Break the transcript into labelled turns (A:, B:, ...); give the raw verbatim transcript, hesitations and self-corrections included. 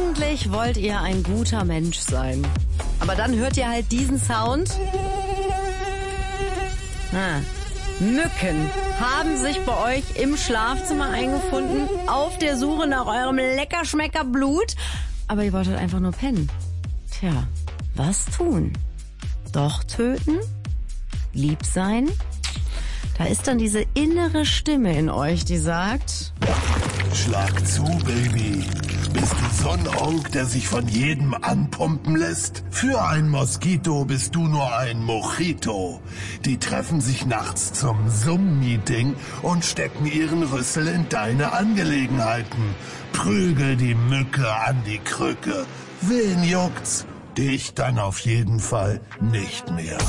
A: Eigentlich wollt ihr ein guter Mensch sein. Aber dann hört ihr halt diesen Sound. Ah. Mücken haben sich bei euch im Schlafzimmer eingefunden, auf der Suche nach eurem Leckerschmecker-Blut. Aber ihr wolltet einfach nur pennen. Tja, was tun? Doch töten? Lieb sein? Da ist dann diese innere Stimme in euch, die sagt:
B: Schlag zu, Baby. Bist du so ein Onk, der sich von jedem anpumpen lässt? Für ein Moskito bist du nur ein Mojito. Die treffen sich nachts zum Summ-Meeting und stecken ihren Rüssel in deine Angelegenheiten. Prügel die Mücke an die Krücke. Wen juckt's? Dich dann auf jeden Fall nicht mehr.